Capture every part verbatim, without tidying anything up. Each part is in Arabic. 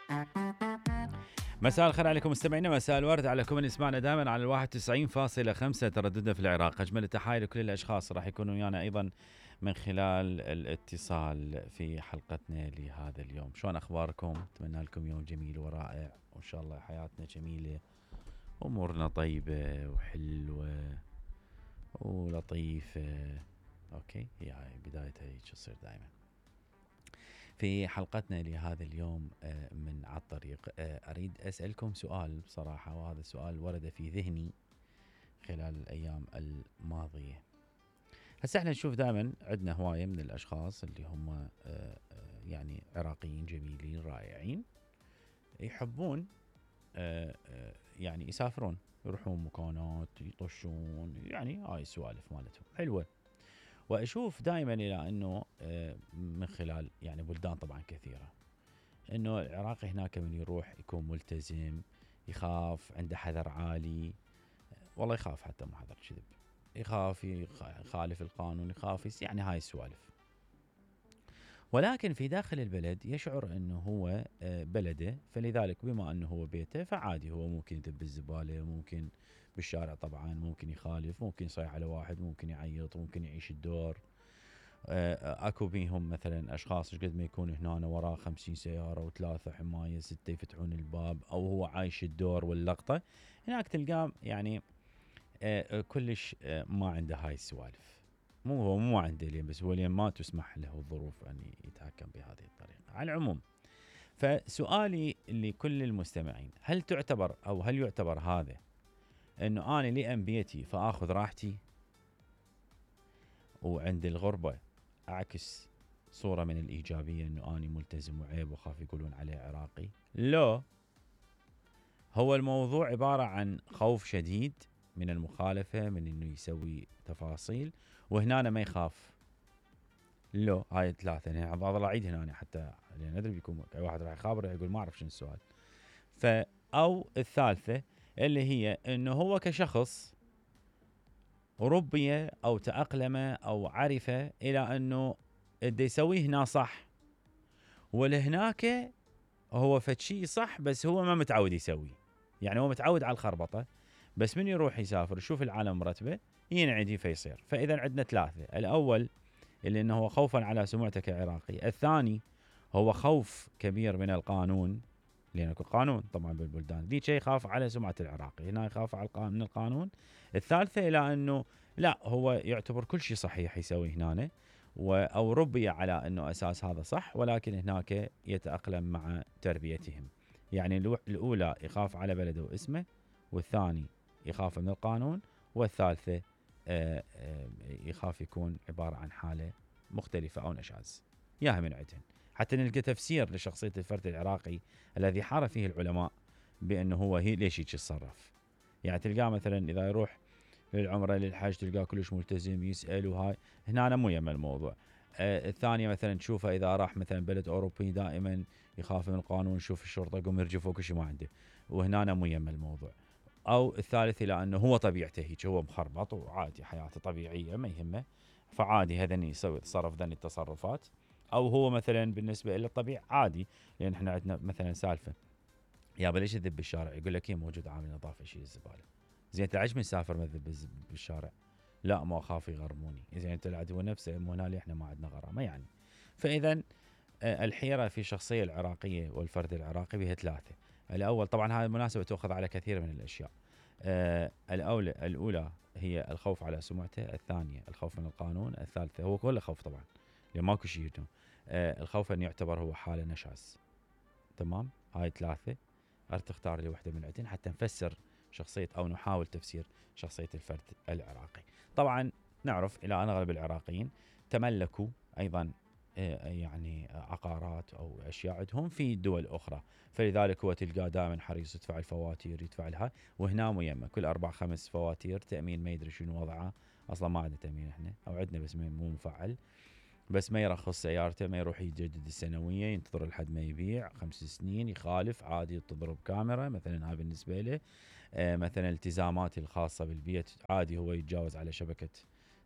مساء الخير عليكم مستمعينا، مساء الورد على كل من يسمعنا دائما على الواحد وتسعين فاصلة خمسة ترددنا في العراق. أجمل التحايا لكل الأشخاص راح يكونوا ويانا أيضا من خلال الاتصال في حلقتنا لهذا اليوم. شلون أخباركم؟ أتمنى لكم يوم جميل ورائع، وإن شاء الله حياتنا جميلة، أمورنا طيبة وحلوة ولطيفة. أوكي، هي هاي بدايتها هيك تصير دائما. في حلقتنا لهذا اليوم من على الطريق أريد أسألكم سؤال بصراحة، وهذا السؤال ورد في ذهني خلال الأيام الماضية. هسه احنا نشوف دائما عندنا هواية من الأشخاص اللي هم يعني عراقيين جميلين رائعين، يحبون يعني يسافرون، يروحون مكانات، يطشون، يعني هاي السوالف مالتهم حلوة. وأشوف دائما إلى أنه من خلال يعني بلدان طبعا كثيرة، أنه العراقي هناك من يروح يكون ملتزم، يخاف، عنده حذر عالي، والله يخاف حتى مو حذر كذب، يخاف يخالف القانون، يخاف يعني هاي السوالف. ولكن في داخل البلد يشعر أنه هو بلده، فلذلك بما أنه هو بيته فعادي، هو ممكن يدب الزبالة، ممكن بالشارع طبعا ممكن يخالف، ممكن يصيح على واحد، ممكن يعيط، ممكن يعيش الدور. اكو بيهم مثلا اشخاص قد ما يكون هنا وراه خمسين سيارة وثلاثة حماية ستة يفتحون الباب، او هو عايش الدور واللقطة، هناك تلقاه يعني كلش ما عنده هاي السوالف. مو هو مو عنده لين، بس هو لين ما تسمح له الظروف ان يتحكم بهذه الطريقة. على العموم، فسؤالي لكل المستمعين، هل تعتبر او هل يعتبر هذا انه انا لأن بيتي فاخذ راحتي، وعند الغربة اعكس صورة من الايجابية انه اني ملتزم وعيب وخاف يقولون عليه عراقي؟ لا، هو الموضوع عبارة عن خوف شديد من المخالفة، من انه يسوي تفاصيل، وهنا أنا ما يخاف. لا، هاي ثلاثة انا اظل اعيد هنا حتى لان ادري بيكون اي واحد راح يخابر يقول ما اعرف شنو السؤال. ف او الثالثة اللي هي انه هو كشخص ربي او تأقلم او عرف الى انه اللي يسويه هنا صح، ولهناك هو فشي صح بس هو ما متعود يسوي، يعني هو متعود على الخربطة، بس من يروح يسافر يشوف العالم مرتبة ينعدي فيصير. فإذا عندنا ثلاثة، الأول اللي انه هو خوفا على سمعته كعراقي، الثاني هو خوف كبير من القانون، لأن القانون طبعا بالبلدان ذي شيء يخاف على سمعة العراقي، هنا يخاف على من القانون. الثالثة إلى أنه لا، هو يعتبر كل شيء صحيح يسوي هنا، أو ربي على أنه أساس هذا صح، ولكن هناك يتأقلم مع تربيتهم. يعني الأولى يخاف على بلده واسمه، والثاني يخاف من القانون، والثالثة يخاف يكون عبارة عن حالة مختلفة أو نشاز ياها من عدن. حتى نلقى تفسير لشخصية الفرد العراقي الذي حار فيه العلماء بأنه هو هي ليش يتصرف. يعني تلقاه مثلا إذا يروح للعمرة للحج تلقاه كلش ملتزم يسأل، وهاي هنا أنا مو يم الموضوع. آه الثانية مثلا تشوفه إذا راح مثلا بلد أوروبي دائما يخاف من القانون، يشوف الشرطة قوم يرجفوا كل شيء ما عنده، وهنا أنا مو يم الموضوع. أو الثالث إلى أنه هو طبيعته هيك، هو مخربط وعادي حياته طبيعية ما يهمه، فعادي هذا يسوي تصرف ذني التصرفات. او هو مثلا بالنسبه له الطبيعي عادي، لان احنا عندنا مثلا سالفه يا ليش تذب بالشارع، يقول لك هي موجود عامل نظافه يشيل الزباله. زين انت عايش مسافر ما تذب بالشارع؟ لا، ما اخاف يغرموني. اذا انت العدو نفسه مو هنا احنا ما عندنا غرامه يعني. فاذا الحيره في الشخصيه العراقيه والفرد العراقي بها ثلاثه. الاول طبعا هذه المناسبه تؤخذ على كثير من الاشياء. آه الاولى الاولى هي الخوف على سمعته، الثانيه الخوف من القانون، الثالثه هو كله خوف طبعا لان ماكو شيء. آه الخوف ان يعتبر هو حاله نشاز. تمام، هاي ثلاثه. اريد تختار لي واحده من عندنا حتى نفسر شخصيه او نحاول تفسير شخصيه الفرد العراقي. طبعا نعرف الى ان اغلب العراقيين تملكوا ايضا يعني عقارات او اشياء عندهم في دول اخرى، فلذلك هو تلقاه دائما حريص يدفع الفواتير، يدفع لها. وهنا مو يمه كل اربع خمس فواتير تامين ما يدري شنو وضعه، اصلا ما عندنا تامين احنا، او عندنا بس مو مفعل، بس ما يرخص سيارته، ما يروح يجدد السنويه، ينتظر لحد ما يبيع خمس سنين، يخالف عادي تضرب كاميرا مثلا. هاي بالنسبه له. آه مثلا التزامات الخاصه بالبيت عادي هو يتجاوز على شبكه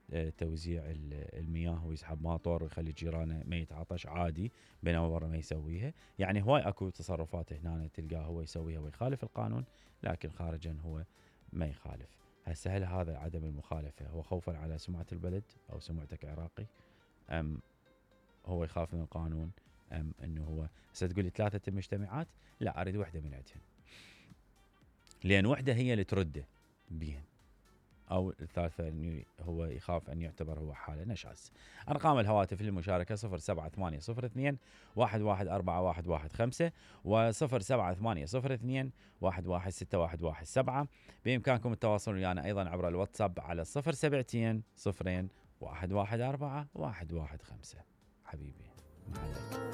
توزيع المياه ويسحب ماطور ويخلي جيرانه ما يتعطش عادي، بينما برا ما يسويها. يعني هواي اكو تصرفات هنا تلقاه هو يسويها ويخالف القانون، لكن خارجا هو ما يخالف. هسه هل هذا عدم المخالفه هو خوفا على سمعه البلد او سمعته كعراقي، ام هو يخاف من القانون، ام انه هو هسه تقول لي ثلاثه مجتمعات؟ لا، اريد وحده من عندهن، لان وحده هي اللي ترده بيهن، او الثالثه انه هو يخاف ان يعتبر هو حاله نشاز. ارقام الهواتف للمشاركه صفر سبعة ثمانية صفر اثنين واحد واحد أربعة واحد واحد خمسة وصفر سبعة ثمانية صفر اثنين واحد واحد ستة واحد واحد سبعة. بامكانكم التواصل ويانا ايضا عبر الواتساب على صفر سبعتين صفرين واحد واحد أربعة واحد واحد خمسة. حبيبي، ما عليك.